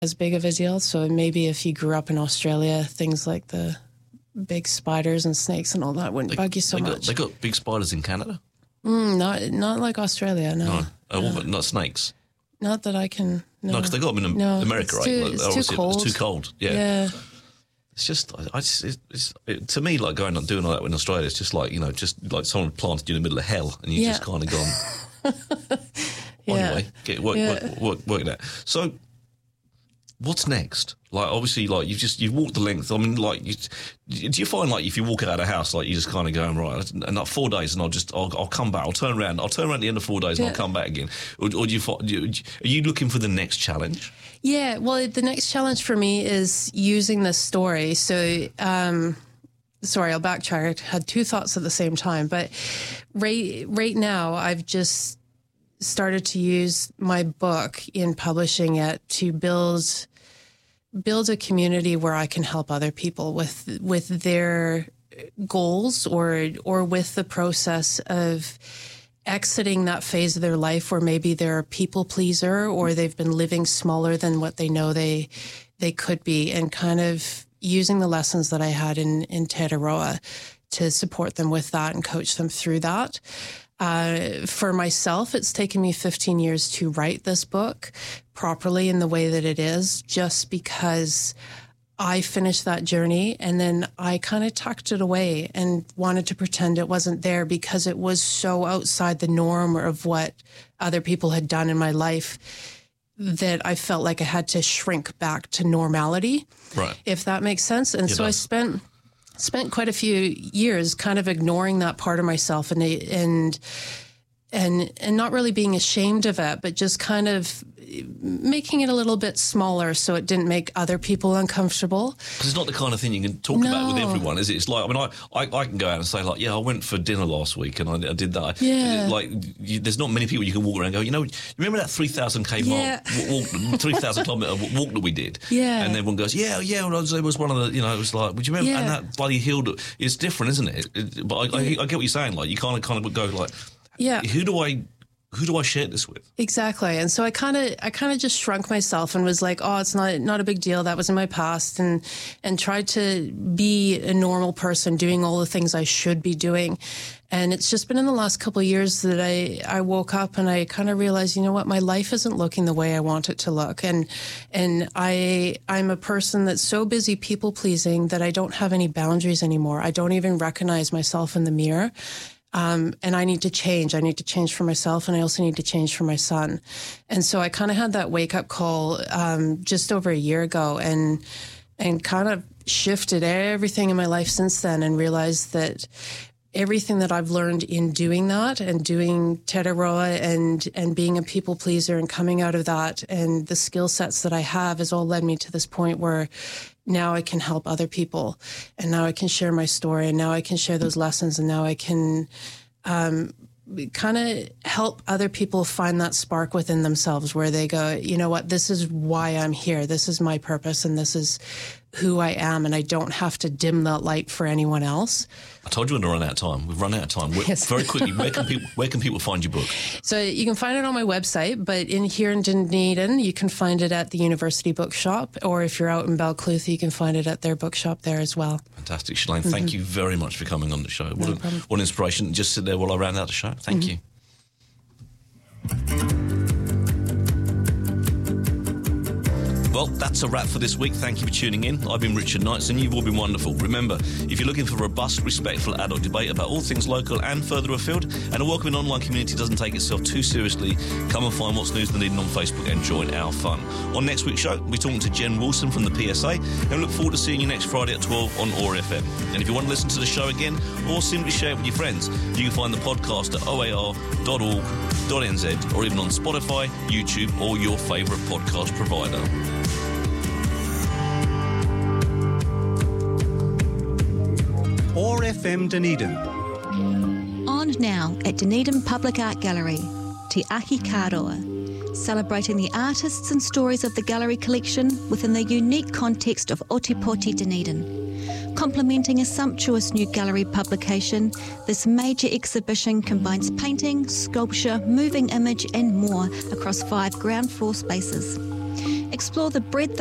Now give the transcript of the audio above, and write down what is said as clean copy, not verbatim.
as big of a deal. So maybe if you grew up in Australia, things like the big spiders and snakes and all that wouldn't bug you so much. They got big spiders in Canada? Not like Australia, no. Not snakes? Not that I can... No, because they got them in America, right? It's too cold. It's too cold, yeah. It's just, to me, like going and doing all that in Australia, it's just like, just like someone planted you in the middle of hell and you just kind of gone... Anyway, work it out. So, what's next? Like, obviously, like you've walked the length. I mean, like, do you find like if you walk out of the house, like you just kind of going right, and like 4 days, and I'll come back. I'll turn around at the end of 4 days, and I'll come back again. Or are you looking for the next challenge? Yeah, well, the next challenge for me is using this story. So, sorry, I'll backtrack. I had two thoughts at the same time, but right now, I've just started to use my book in publishing it to build a community where I can help other people with their goals or with the process of exiting that phase of their life where maybe they're a people pleaser or they've been living smaller than what they know they could be, and kind of using the lessons that I had in Tetaroa to support them with that and coach them through that. For myself, it's taken me 15 years to write this book properly in the way that it is, just because I finished that journey and then I kind of tucked it away and wanted to pretend it wasn't there because it was so outside the norm of what other people had done in my life that I felt like I had to shrink back to normality, right? If that makes sense. And so I spent quite a few years kind of ignoring that part of myself and not really being ashamed of it, but just kind of making it a little bit smaller so it didn't make other people uncomfortable. Because it's not the kind of thing you can talk about with everyone, is it? It's like, I mean, I can go out and say, like, I went for dinner last week and I did that. Yeah. Like, there's not many people you can walk around and go, remember that 3,000k walk, 3,000 kilometre walk that we did? Yeah. And everyone goes, well, it was one of the, it was like, would you remember? Yeah. And that bloody hill, it's different, isn't it? But I get what you're saying. Like, you kind of go like, who do I share this with? Exactly. And so I kind of just shrunk myself and was like, it's not a big deal. That was in my past, and tried to be a normal person doing all the things I should be doing. And it's just been in the last couple of years that I woke up and I kind of realized, you know what, my life isn't looking the way I want it to look. And I'm a person that's so busy people pleasing that I don't have any boundaries anymore. I don't even recognize myself in the mirror. And I need to change. I need to change for myself, and I also need to change for my son. And so I kind of had that wake-up call just over a year ago and kind of shifted everything in my life since then and realized that everything that I've learned in doing that and doing Tetaroa and being a people pleaser and coming out of that and the skill sets that I have has all led me to this point where now I can help other people, and now I can share my story, and now I can share those lessons, and now I can kind of help other people find that spark within themselves where they go, you know what, this is why I'm here. This is my purpose, and this is who I am, and I don't have to dim that light for anyone else. I told you we're going to run out of time. We've run out of time. Yes. Very quickly, where can people find your book? So you can find it on my website, but here in Dunedin, you can find it at the University Bookshop, or if you're out in Balclutha, you can find it at their bookshop there as well. Fantastic. Shalane, thank you very much for coming on the show. What an inspiration. Just sit there while I round out the show. Thank you. Well, that's a wrap for this week. Thank you for tuning in. I've been Richard Knights, and you've all been wonderful. Remember, if you're looking for robust, respectful adult debate about all things local and further afield, and a welcoming online community doesn't take itself too seriously, come and find What's News Dunedin on Facebook and join our fun. On next week's show, we're talking to Jen Wilson from the PSA, and look forward to seeing you next Friday at 12 on OAR FM. And if you want to listen to the show again, or simply share it with your friends, you can find the podcast at oar.org.nz, or even on Spotify, YouTube, or your favourite podcast provider. OAR FM Dunedin. On now at Dunedin Public Art Gallery, Te Ahi Kāroa, celebrating the artists and stories of the gallery collection within the unique context of Otepoti Dunedin. Complementing a sumptuous new gallery publication, this major exhibition combines painting, sculpture, moving image and more across 5 ground floor spaces. Explore the breadth